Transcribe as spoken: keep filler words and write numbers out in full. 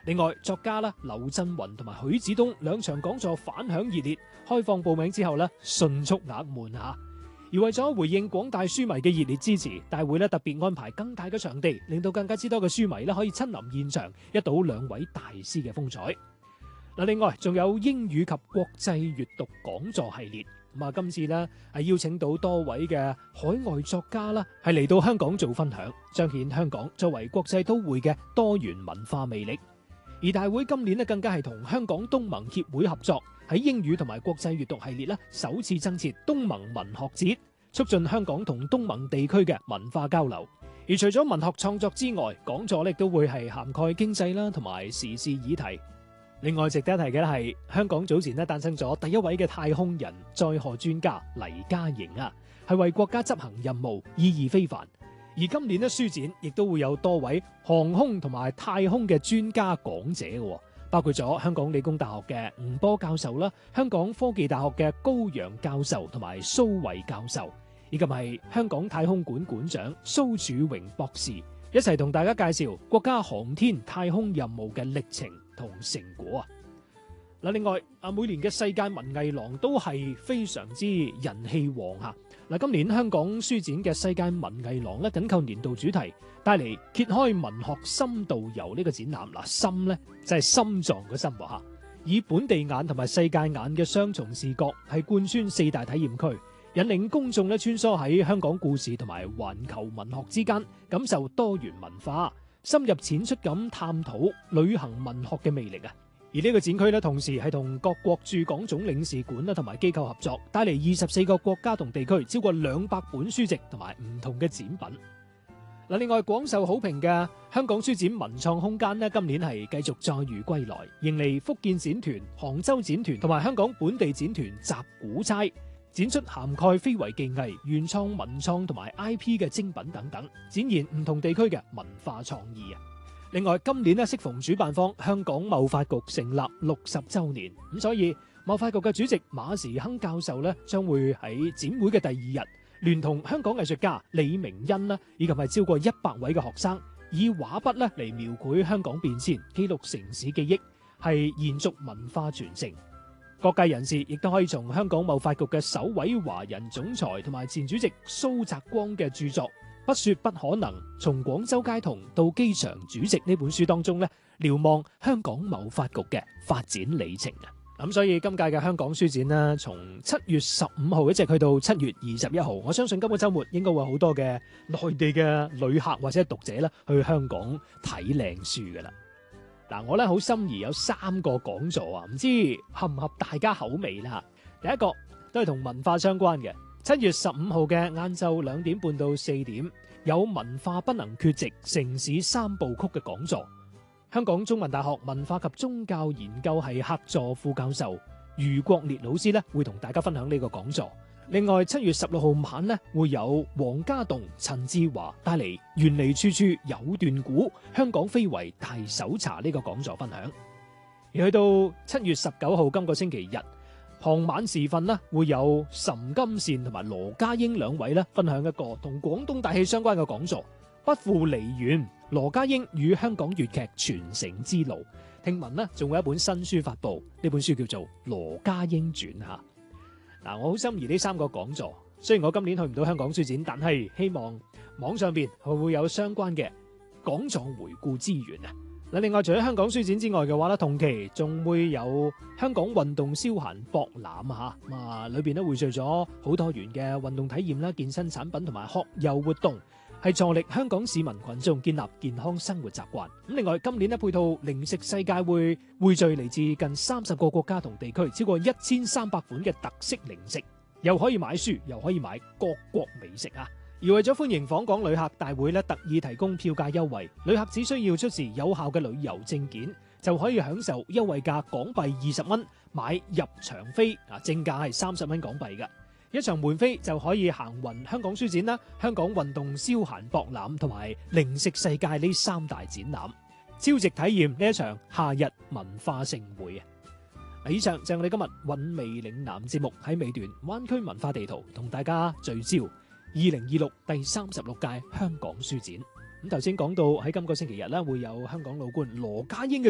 另外，作家啦劉震雲同埋許子東兩場講座反響熱烈，開放報名之後咧迅速額滿嚇。而為咗回應廣大書迷嘅熱烈支持，大會咧特別安排更大嘅場地，令到更加之多嘅書迷咧可以親臨現場，一睹兩位大師嘅風采。嗱，另外仲有英語及國際閱讀講座系列，咁啊今次咧係邀請到多位嘅海外作家啦，係嚟到香港做分享，彰顯香港作為國際都會嘅多元文化魅力。而大會今年咧更加係同香港東盟協會合作，喺英語同埋國際閱讀系列咧首次增設東盟文學節，促進香港同東盟地區嘅文化交流。而除咗文學創作之外，講座亦都會係涵蓋經濟啦同埋時事議題。另外值得一提嘅係，香港早前咧誕生咗第一位嘅太空人載荷專家黎嘉瑩啊，係為國家執行任務，意義非凡。而今年咧書展亦都會有多位航空同埋太空嘅專家講者嘅，包括咗香港理工大學嘅吳波教授啦，香港科技大學嘅高陽教授同埋蘇慧教授，以及係香港太空館館長蘇曙榮博士，一齊同大家介紹國家航天太空任務嘅歷程同成果啊！嗱，另外啊，每年嘅世界文藝廊都係非常之人氣旺嚇。嗱，今年香港書展嘅世界文藝廊咧，緊扣年度主題，帶嚟揭開文學深度遊呢個展覽。嗱，心咧就係心臟嘅心喎嚇，以本地眼同埋世界眼嘅雙重視覺，係貫穿四大體驗區，引領公眾咧穿梭喺香港故事同埋環球文學之間，感受多元文化，深入淺出咁探討旅行文學嘅魅力啊！而呢個展區咧，同時係同各國駐港總領事館啦同埋機構合作，帶嚟二十四個國家同地區超過兩百本書籍同埋唔同嘅展品。嗱，另外廣受好評嘅香港書展文創空間咧，今年係繼續載譽歸來，迎嚟福建展團、杭州展團同埋香港本地展團集古釵，展出涵蓋非遺技藝、原創文創同埋 I P 嘅精品等等，展現唔同地區嘅文化創意啊！另外，今年咧適逢主辦方香港貿發局成立六十週年，咁所以貿發局嘅主席馬時亨教授咧，將會喺展會嘅第二日，聯同香港藝術家李明恩啦，以及係超過一百位嘅學生，以畫筆咧嚟描繪香港變遷，記錄城市記憶，係延續文化傳承。各界人士亦都可以從香港貿發局嘅首位華人總裁同埋前主席蘇澤光嘅著作不說不可能，從廣州街童到機場主席呢本書當中咧，瞭望香港貿發局嘅發展里程啊！咁所以今屆嘅香港書展呢，從七月十五號一直去到七月二十一號，我相信今個週末應該會好多嘅內地嘅旅客或者讀者咧去香港睇靚書噶啦。嗱，我咧好心儀有三個講座啊，唔知合唔合大家口味啦。第一個都係同文化相關嘅。七月十五號嘅晏晝兩點半到四點，有文化不能缺席城市三部曲嘅講座。香港中文大學文化及宗教研究系客座副教授余國烈老師咧，會同大家分享呢個講座。另外，七月十六號晚咧，會有黃家棟、陳志華帶嚟原嚟處處有段古香港非遺大搜查呢個講座分享。而去到七月十九號今個星期日傍晚時分呢，會有岑金善同埋羅家英兩位咧分享一個同廣東大戲相關嘅講座，不負梨園，羅家英與香港粵劇傳承之路。聽聞呢，仲有一本新書發布，呢本書叫做《羅家英傳》吓。嗱，我好心儀呢三個講座，雖然我今年去唔到香港書展，但係希望網上邊會會有相關嘅講座回顧資源啊。嗱，另外除咗香港書展之外嘅話咧，同期仲會有香港運動消閒博覽啊，咁啊裏邊咧匯聚咗好多元嘅運動體驗啦、健身產品同埋學友活動，係助力香港市民群眾建立健康生活習慣。咁另外今年咧配套零食世界會匯聚嚟自近三十個國家同地區，超過一千三百款嘅特色零食，又可以買書，又可以買各國美食啊！而為咗歡迎訪港旅客，大會咧特意提供票價優惠，旅客只需要出示有效嘅旅遊證件，就可以享受優惠價港幣二十蚊買入場飛，啊正價係三十蚊港幣嘅一場門飛就可以行勻香港書展啦、香港運動消閒博覽同埋零食世界呢三大展覽，超值體驗呢一場夏日文化盛會啊！以上就係我哋今日韻味嶺南節目喺尾段灣區文化地圖同大家聚焦二零二六第三十六屆香港書展。咁頭先講到喺今個星期日咧會有香港老倌羅家英嘅